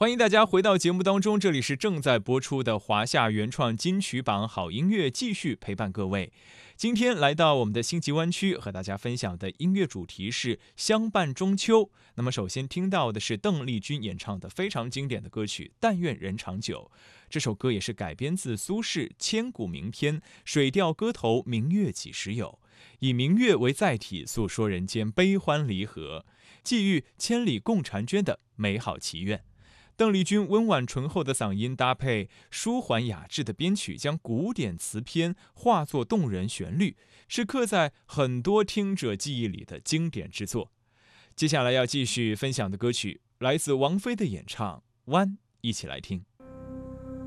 欢迎大家回到节目当中，这里是正在播出的华夏原创金曲榜好音乐，继续陪伴各位。今天来到我们的星级湾区，和大家分享的音乐主题是相伴中秋。那么首先听到的是邓丽君演唱的非常经典的歌曲《但愿人长久》，这首歌也是改编自苏轼千古名篇《水调歌头·明月几时有》，以明月为载体，诉说人间悲欢离合，寄予千里共婵娟的美好祈愿。邓丽君温婉醇厚的嗓音搭配舒缓雅致的编曲，将古典词篇化作动人旋律，是刻在很多听者记忆里的经典之作。接下来要继续分享的歌曲来自王菲的演唱《湾》，一起来听。